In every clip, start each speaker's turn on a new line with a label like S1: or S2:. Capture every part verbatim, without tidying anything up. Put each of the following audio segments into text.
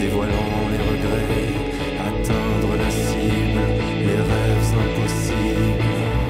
S1: dévoilant les regrets, atteindre la cible, les rêves impossibles.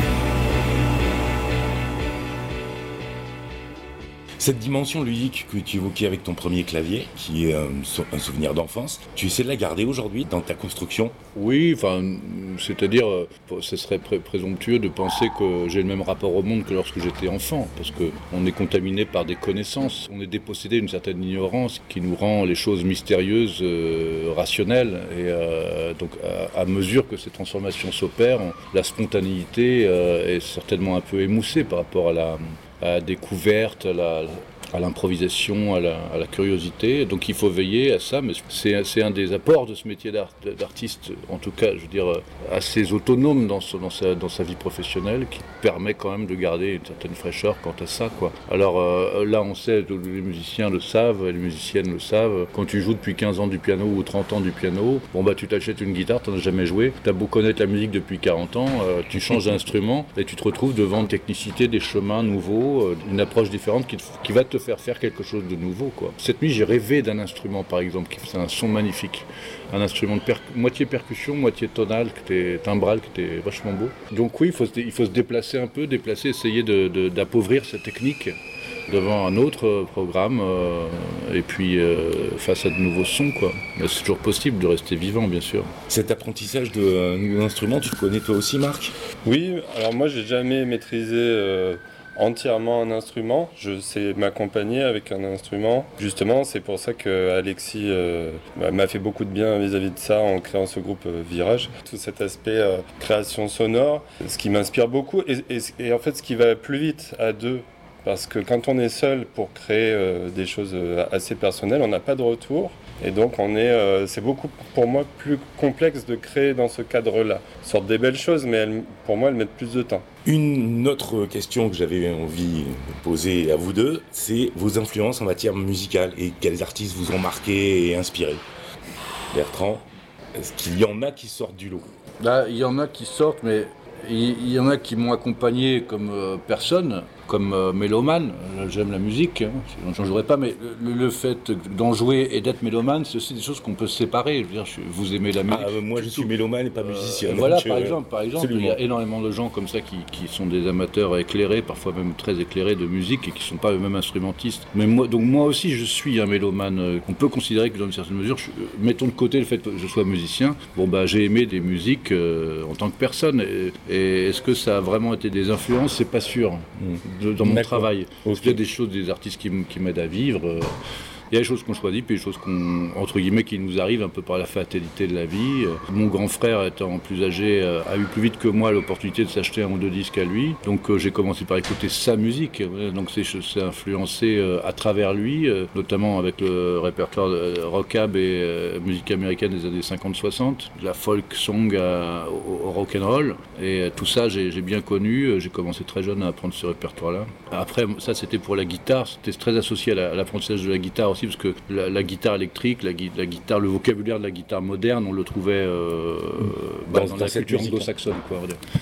S2: Cette dimension ludique que tu évoquais avec ton premier clavier, qui est un, un souvenir d'enfance, tu essaies de la garder aujourd'hui dans ta construction ?
S3: Oui, enfin, c'est-à-dire, ce serait pré- présomptueux de penser que j'ai le même rapport au monde que lorsque j'étais enfant, parce qu'on est contaminé par des connaissances, on est dépossédé d'une certaine ignorance qui nous rend les choses mystérieuses, euh, rationnelles, et euh, donc à, à mesure que ces transformations s'opèrent, la spontanéité euh, est certainement un peu émoussée par rapport à la... à la découverte, à, la, à l'improvisation, à la, à la curiosité. Donc il faut veiller à ça, mais c'est, c'est un des apports de ce métier d'art, d'artiste, en tout cas, je veux dire, assez autonome dans, son, dans, sa, dans sa vie professionnelle, qui permet quand même de garder une certaine fraîcheur quant à ça, quoi. Alors euh, là, on sait, les musiciens le savent, les musiciennes le savent, quand tu joues depuis quinze ans du piano ou trente ans du piano, bon bah tu t'achètes une guitare, t'en as jamais joué, t'as beau connaître la musique depuis quarante ans, euh, tu changes d'instrument et tu te retrouves devant une technicité, des chemins nouveaux, euh, une approche différente qui, qui va te faire faire quelque chose de nouveau, quoi. Cette nuit, j'ai rêvé d'un instrument, par exemple, qui faisait un son magnifique. Un instrument de per- moitié percussion, moitié tonal, qui était timbral, qui était vachement beau. Donc oui, il faut se, dé- il faut se déplacer un peu, déplacer, essayer de, de, d'appauvrir cette technique devant un autre programme, euh, et puis euh, face à de nouveaux sons, quoi. Mais c'est toujours possible de rester vivant, bien sûr.
S2: Cet apprentissage de euh, nouveaux instruments, tu le connais toi aussi, Marc ?
S4: Oui, alors moi, j'ai jamais maîtrisé... Euh... entièrement un instrument, je sais m'accompagner avec un instrument. Justement, c'est pour ça que Alexis euh, bah, m'a fait beaucoup de bien vis-à-vis de ça en créant ce groupe euh, Virage. Tout cet aspect euh, création sonore, ce qui m'inspire beaucoup et, et, et en fait ce qui va plus vite à deux. Parce que quand on est seul pour créer euh, des choses euh, assez personnelles, on n'a pas de retour. Et donc on est, euh, c'est beaucoup pour moi plus complexe de créer dans ce cadre-là. Elles sortent des belles choses, mais elles, pour moi elles mettent plus de temps.
S2: Une autre question que j'avais envie de poser à vous deux, c'est vos influences en matière musicale et quels artistes vous ont marqué et inspiré. Bertrand, est-ce qu'il y en a qui sortent du lot ?
S3: Là, il y en a qui sortent, mais il y en a qui m'ont accompagné comme euh, personne, comme euh, mélomane. J'aime la musique, hein, j'en jouerai pas, mais le, le fait d'en jouer et d'être mélomane, c'est aussi des choses qu'on peut se séparer. Je veux dire, je, vous aimez la musique.
S2: Ah, euh, moi, je suis mélomane et pas musicien.
S3: Euh, voilà,
S2: donc,
S3: par
S2: euh,
S3: exemple, par exemple,
S2: absolument.
S3: il y a énormément de gens comme ça qui, qui sont des amateurs éclairés, parfois même très éclairés de musique et qui ne sont pas eux-mêmes instrumentistes. Mais moi, donc moi aussi, je suis un mélomane. On peut considérer que dans une certaine mesure, je, mettons de côté le fait que je sois musicien. Bon, bah, j'ai aimé des musiques euh, en tant que personne. Et, et est-ce que ça a vraiment été des influences ? C'est pas sûr. Mmh. De, dans mon
S2: D'accord.
S3: travail.
S2: Okay.
S3: Il y a des choses, des artistes qui, qui m'aident à vivre. Euh, Il y a des choses qu'on choisit, puis des choses qu'on, entre guillemets, qui nous arrivent un peu par la fatalité de la vie. Mon grand frère, étant plus âgé, a eu plus vite que moi l'opportunité de s'acheter un ou deux disques à lui. Donc euh, j'ai commencé par écouter sa musique. Donc c'est, c'est influencé euh, à travers lui, euh, notamment avec le répertoire de rockab et euh, musique américaine des années cinquante soixante, de la folk song à, au, au rock'n'roll. Et euh, tout ça, j'ai, j'ai bien connu. J'ai commencé très jeune à apprendre ce répertoire-là. Après, ça, c'était pour la guitare. C'était très associé à, la, à l'apprentissage de la guitare aussi, parce que la, la guitare électrique, la, la guitare, le vocabulaire de la guitare moderne, on le trouvait euh, bah, dans, dans, dans la culture anglo-saxonne, quoi.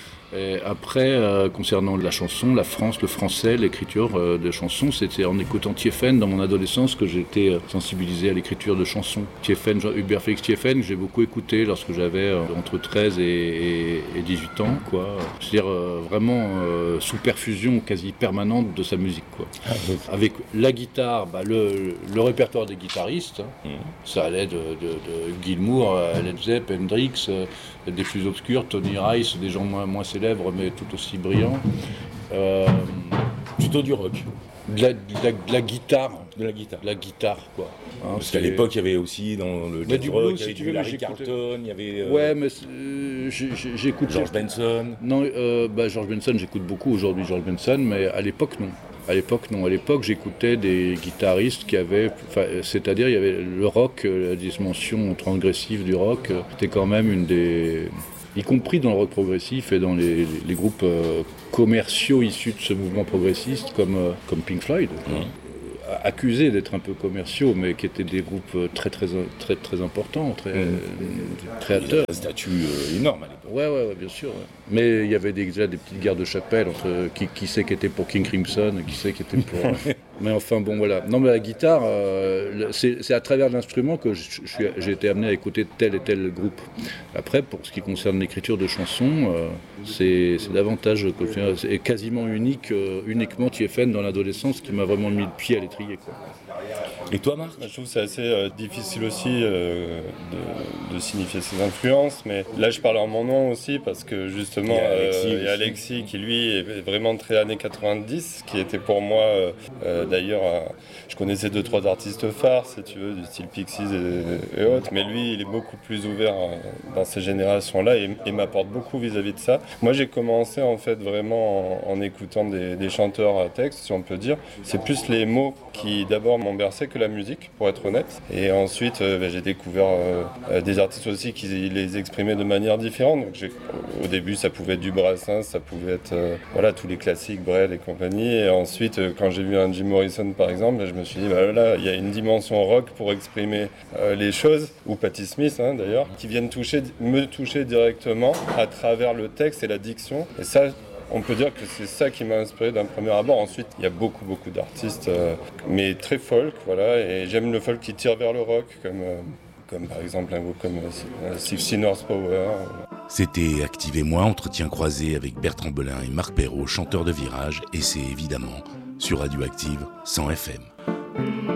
S3: Et après, euh, concernant la chanson, la France, le français, l'écriture euh, de chansons, c'était en écoutant Thieffen dans mon adolescence que j'ai été euh, sensibilisé à l'écriture de chansons. Thieffen, Hubert Félix Thieffen, que j'ai beaucoup écouté lorsque j'avais euh, entre treize et, et, et dix-huit ans, quoi. C'est-à-dire euh, vraiment euh, sous perfusion quasi permanente de sa musique, quoi. Ah, oui. Avec la guitare, bah, le, le répertoire des guitaristes, hein, mmh. ça allait de, de, de Gilmour à Led Zepp, Hendrix, euh, des plus obscurs, Tony Rice, des gens moins, moins célèbres mais tout aussi brillants. Euh,
S2: Plutôt du rock.
S3: De la, de, la, de la guitare.
S2: De la guitare.
S3: De la guitare, quoi.
S2: Hein, Parce qu'à l'époque, il y avait aussi dans le jazz rock,
S3: blues,
S2: il y avait
S3: si
S2: du
S3: veux,
S2: Larry Carlton, il y avait... Euh,
S3: ouais, mais euh, j'écoute...
S2: George Benson.
S3: Non, euh, bah, George Benson, j'écoute beaucoup aujourd'hui George Benson, mais à l'époque, non. À l'époque, non. À l'époque, j'écoutais des guitaristes qui avaient... C'est-à-dire, il y avait le rock, la dimension transgressive du rock, c'était quand même une des... y compris dans le rock progressif et dans les, les, les groupes euh, commerciaux issus de ce mouvement progressiste, comme, euh, comme Pink Floyd, mmh. euh, accusés d'être un peu commerciaux, mais qui étaient des groupes très très très très importants, très mmh. euh, créateurs.
S2: Un statut euh, énorme à l'époque.
S3: Ouais, ouais, ouais, bien sûr. Ouais. Mais il y avait des, déjà des petites guerres de chapelle entre qui, qui sait qui était pour King Crimson, qui sait qui était pour. Mais enfin, bon, voilà. Non, mais la guitare, euh, c'est, c'est à travers l'instrument que je, je suis, j'ai été amené à écouter tel et tel groupe. Après, pour ce qui concerne l'écriture de chansons, euh, c'est, c'est davantage, que, c'est quasiment unique, euh, uniquement T F N dans l'adolescence qui m'a vraiment mis le pied à l'étrier, quoi.
S2: Et toi, Marc ?
S4: Je trouve que c'est assez euh, difficile aussi euh, de, de signifier ses influences, mais là je parle en mon nom aussi parce que justement il y a Alexis, euh, il y a Alexis qui lui est vraiment très années quatre-vingt-dix, qui était pour moi euh, euh, d'ailleurs, euh, je connaissais deux trois artistes phares si tu veux, du style Pixies et, et autres, mais lui il est beaucoup plus ouvert euh, dans ces générations-là et, et m'apporte beaucoup vis-à-vis de ça. Moi j'ai commencé en fait vraiment en, en écoutant des, des chanteurs à texte, si on peut dire. C'est plus les mots qui d'abord m'ont bercé que la musique, pour être honnête. Et ensuite, euh, bah, j'ai découvert euh, des artistes aussi qui les exprimaient de manière différente. Donc, j'ai, au début, ça pouvait être du Brassens, ça pouvait être euh, voilà, tous les classiques, Brel et compagnie. Et ensuite, euh, quand j'ai vu un Jim Morrison, par exemple, je me suis dit, bah, là, il y a une dimension rock pour exprimer euh, les choses, ou Patti Smith, hein, d'ailleurs, qui viennent toucher, me toucher directement à travers le texte et la diction. Et ça, on peut dire que c'est ça qui m'a inspiré d'un premier abord. Ensuite, il y a beaucoup, beaucoup d'artistes, euh, mais très folk, voilà. Et j'aime le folk qui tire vers le rock, comme, euh, comme par exemple un groupe comme euh, sixteen Horsepower.
S2: C'était Activez-moi, entretien croisé avec Bertrand Belin et Marc Perrault, chanteur de Virage, et c'est évidemment sur Radioactive cent F M.